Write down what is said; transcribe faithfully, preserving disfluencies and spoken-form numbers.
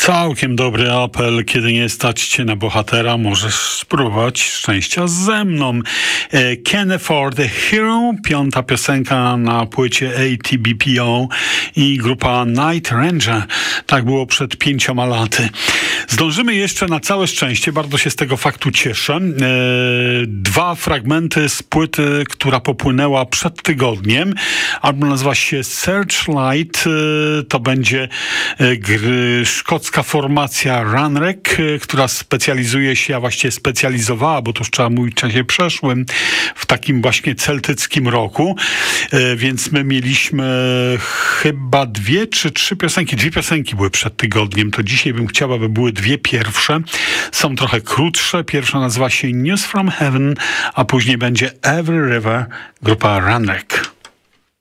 Całkiem dobry apel, kiedy nie stać cię na bohatera, możesz spróbować szczęścia ze mną. Can't Afford a Hero, piąta piosenka na płycie A T B P O i grupa Night Ranger. Tak było przed pięcioma laty. Zdążymy jeszcze na całe szczęście, bardzo się z tego faktu cieszę. Dwa fragmenty z płyty, która popłynęła przed tygodniem. Album nazywa się Searchlight. To będzie gry, szkocka formacja Runrek, która specjalizuje się, a właściwie specjalizowała, bo to już trzeba mówić w czasie przeszłym, w takim właśnie celtyckim roku. Więc my mieliśmy chyba dwie czy trzy piosenki. Dwie piosenki były przed tygodniem. To dzisiaj bym chciała, by były dwie pierwsze. Są trochę krótsze. Pierwsza nazywa się News from Heaven, a później będzie Every River, grupa Runrek.